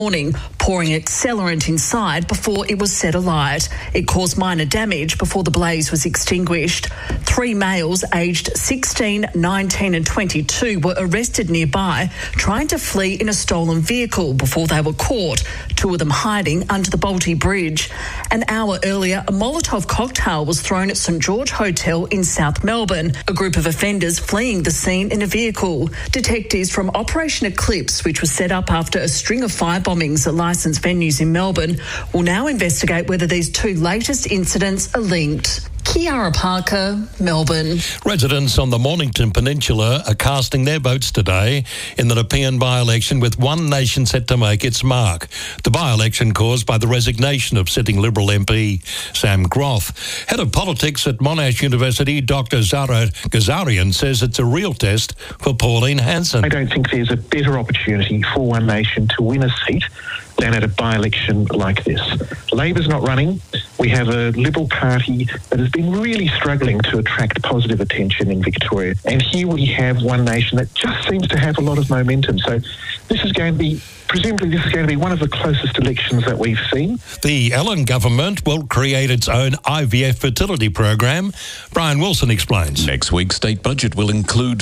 morning, pouring accelerant inside before it was set alight. It caused minor damage before the blaze was extinguished. 3 males aged 16, 19 and 22 were arrested nearby, trying to flee in a stolen vehicle before they were caught, 2 of them hiding under the Bolte Bridge. An hour earlier, a Molotov cocktail was thrown at St George Hotel in South Melbourne, a group of offenders fleeing the scene in a vehicle. Detectives from Operation Eclipse, which was set up after a string of firebombings at licensed venues in Melbourne, will now investigate whether these 2 latest incidents are linked. Kiara Parker, Melbourne. Residents on the Mornington Peninsula are casting their votes today in the Nepean by-election, with One Nation set to make its mark. The by-election caused by the resignation of sitting Liberal MP Sam Groth. Head of politics at Monash University, Dr Zara Ghazarian, says it's a real test for Pauline Hanson. I don't think there's a better opportunity for One Nation to win a seat than at a by-election like this. Labor's not running. We have a Liberal Party that has been really struggling to attract positive attention in Victoria. And here we have One Nation that just seems to have a lot of momentum. So this is going to be, presumably this is going to be one of the closest elections that we've seen. The Allen government will create its own IVF fertility program. Brian Wilson explains. Next week's state budget will include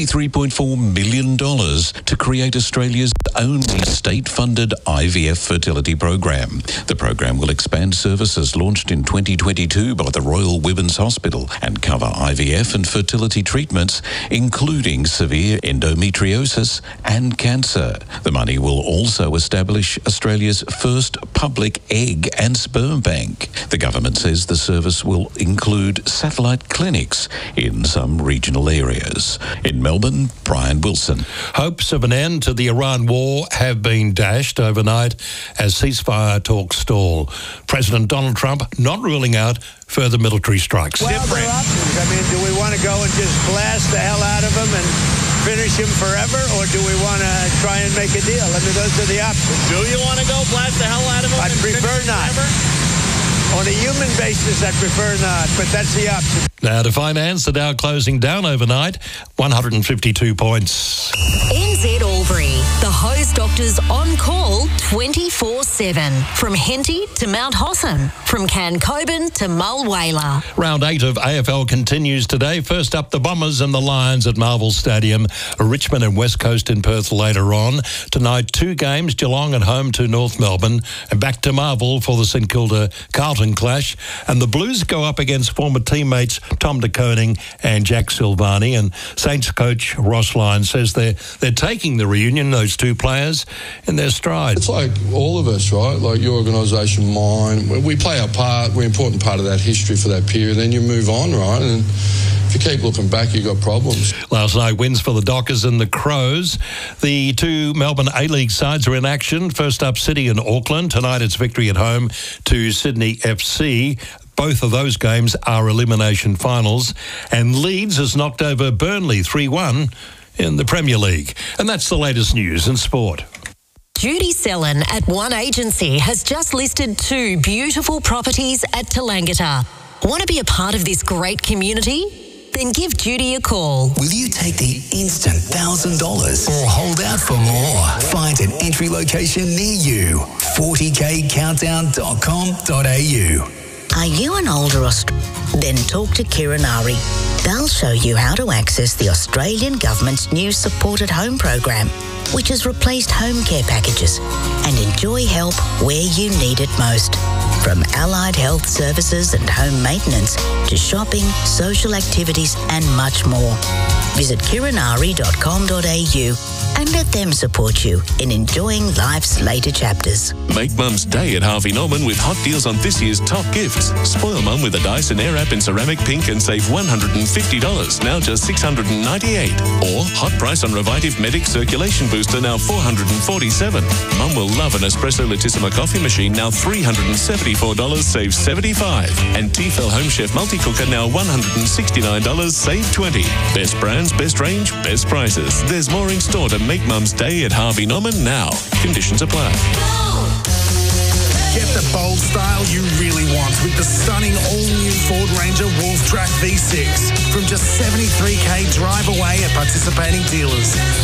$43.4 million to create Australia's only state-funded IVF fertility program. The program will expand services launched in 2022 by the Royal Women's Hospital and cover IVF and fertility treatments, including severe endometriosis and cancer. The money will also establish Australia's first public egg and sperm bank. The government says the service will include satellite clinics in some regional areas. In Melbourne, Brian Wilson. Hopes of an end to the Iran war have been dashed overnight as ceasefire talks stall. President Donald Trump not ruling out further military strikes. Well, there are options. I mean, do we want to go and just blast the hell out of them and finish him forever, or do we want to try and make a deal? I mean, those are the options. Do you want to go blast the hell out of him? I prefer not. On a human basis, I prefer not, but that's the option. Now to finance, the Dow closing down overnight, 152 points. NZ Albury, the hose doctors on call 24/7. From Henty to Mount Hossam, from Cancoban to Mulwala. Round 8 of AFL continues today. First up, the Bombers and the Lions at Marvel Stadium. Richmond and West Coast in Perth later on. Tonight, 2 games, Geelong at home to North Melbourne, and back to Marvel for the St Kilda Carlton clash. And the Blues go up against former teammates Tom de Koning and Jack Silvani. And Saints coach Ross Lyons says they're taking the reunion, those 2 players, in their stride. It's like all of us, right? Like your organisation, mine. We play our part. We're an important part of that history for that period. Then you move on, right? And if you keep looking back, you've got problems. Last night, wins for the Dockers and the Crows. The 2 Melbourne A-League sides are in action. First up, City and Auckland. Tonight, it's victory at home to Sydney FC. Both of those games are elimination finals. And Leeds has knocked over Burnley 3-1 in the Premier League. And that's the latest news in sport. Judy Sellen at One Agency has just listed 2 beautiful properties at Talangata. Want to be a part of this great community? Then give Judy a call. Will you take the instant $1,000 or hold out for more? Find an entry location near you. 40kcountdown.com.au. Are you an older Australian? Then talk to Kirinari. They'll show you how to access the Australian Government's new Supported Home Program, which has replaced home care packages, and enjoy help where you need it most. From allied health services and home maintenance to shopping, social activities and much more. Visit kirinari.com.au and let them support you in enjoying life's later chapters. Make Mum's Day at Harvey Norman with hot deals on this year's top gifts. Spoil Mum with a Dyson Airwrap in ceramic pink and save $150, now just $698. Or hot price on Revitive Medic Circulation Booster, now $447. Mum will love an Espresso Latissima coffee machine, now $374, save $75. And Tefal Home Chef Multi-Cooker, now $169, save $20. Best brands, best range, best prices. There's more in store to make Mum's Day at Harvey Norman now. Conditions apply. Get the bold style you really want with the stunning all-new Ford Ranger Wolf Track V6 from just $73,000 drive away at participating dealers.